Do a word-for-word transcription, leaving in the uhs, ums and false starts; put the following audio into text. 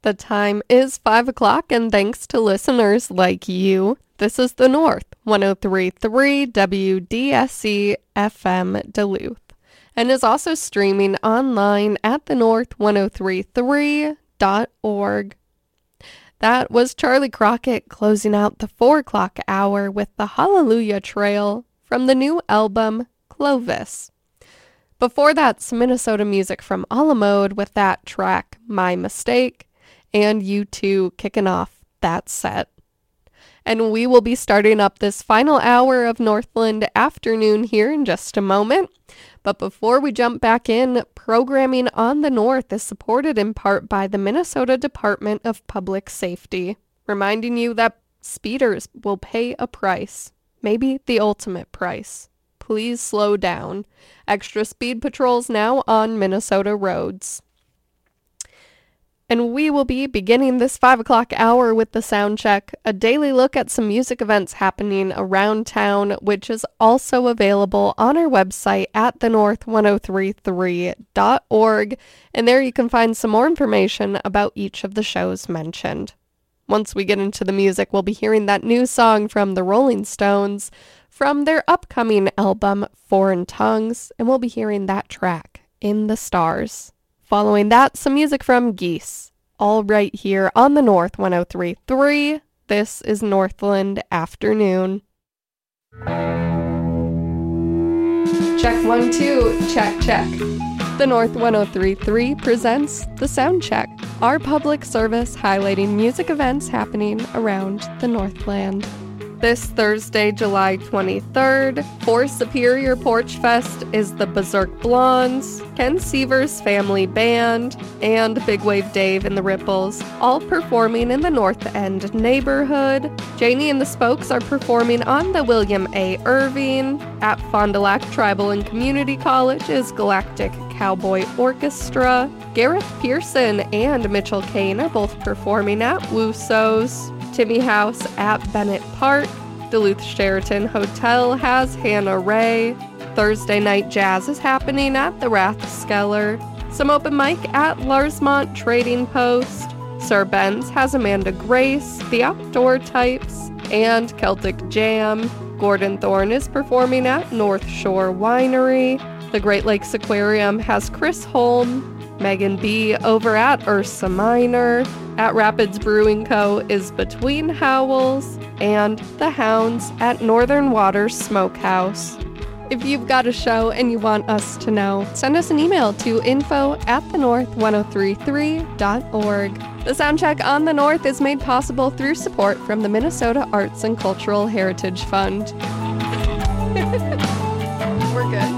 The time is five o'clock, and thanks to listeners like you, this is The North, one oh three point three W D S C F M Duluth, and is also streaming online at the north ten thirty-three dot org. That was Charlie Crockett closing out the four o'clock hour with the Hallelujah Trail from the new album, Clovis. Before that, some Minnesota music from A La Mode with that track, My Mistake, and U two kicking off that set. And we will be starting up this final hour of Northland Afternoon here in just a moment. But before we jump back in, programming on the North is supported in part by the Minnesota Department of Public Safety, reminding you that speeders will pay a price, maybe the ultimate price. Please slow down. Extra speed patrols now on Minnesota roads. And we will be beginning this five o'clock hour with the sound check, a daily look at some music events happening around town, which is also available on our website at the north ten thirty-three dot org, and there you can find some more information about each of the shows mentioned. Once we get into the music, we'll be hearing that new song from the Rolling Stones from their upcoming album, Foreign Tongues, and we'll be hearing that track, In the Stars. Following that, some music from Geese, all right here on the North ten thirty-three. This is Northland Afternoon. Check one, two, check, check. The North ten thirty-three presents The Sound Check, our public service highlighting music events happening around the Northland. This Thursday, July twenty-third, for Superior Porch Fest is the Berserk Blondes, Ken Seaver's Family Band, and Big Wave Dave and the Ripples, all performing in the North End neighborhood. Janie and the Spokes are performing on the William A. Irving. At Fond du Lac Tribal and Community College is Galactic Cowboy Orchestra. Gareth Pearson and Mitchell Kane are both performing at Wusso's. Timmy House at Bennett Park. Duluth Sheraton Hotel has Hannah Ray. Thursday night jazz is happening at the Rathskeller. Some open mic at Larsmont Trading Post. Sir Ben's has Amanda Grace, The Outdoor Types, and Celtic Jam. Gordon Thorne is performing at North Shore Winery. The Great Lakes Aquarium has Chris Holm. Megan B. over at Ursa Minor. At Rapids Brewing Co. is Between Howls, and The Hounds at Northern Waters Smokehouse. If you've got a show and you want us to know, send us an email to info at the north ten thirty-three dot org. The Soundcheck on the North is made possible through support from the Minnesota Arts and Cultural Heritage Fund. We're good.